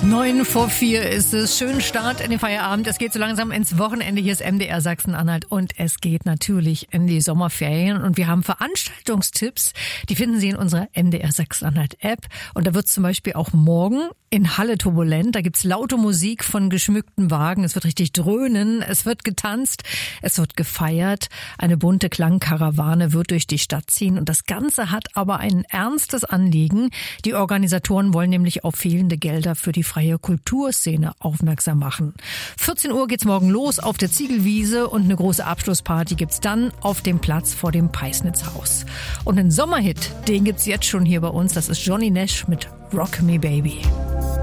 3:09 ist es. Schönen Start in den Feierabend. Es geht so langsam ins Wochenende. Hier ist MDR Sachsen-Anhalt und es geht natürlich in die Sommerferien. Und wir haben Veranstaltungstipps. Die finden Sie in unserer MDR Sachsen-Anhalt App. Und da wird zum Beispiel auch morgen in Halle turbulent. Da gibt's laute Musik von geschmückten Wagen. Es wird richtig dröhnen. Es wird getanzt. Es wird gefeiert. Eine bunte Klangkarawane wird durch die Stadt ziehen. Und das Ganze hat aber ein ernstes Anliegen. Die Organisatoren wollen nämlich auf fehlende Gelder für die freie Kulturszene aufmerksam machen. 14 Uhr geht's morgen los auf der Ziegelwiese und eine große Abschlussparty gibt's dann auf dem Platz vor dem Peisnitzhaus. Und einen Sommerhit, den gibt's jetzt schon hier bei uns. Das ist Johnny Nash mit Rock Me Baby.